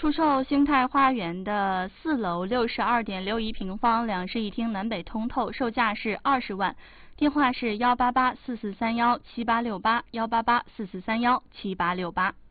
出售兴泰花园的4楼62.61平方两室一厅南北通透，售价是20万，电话是18844317868，18844317868。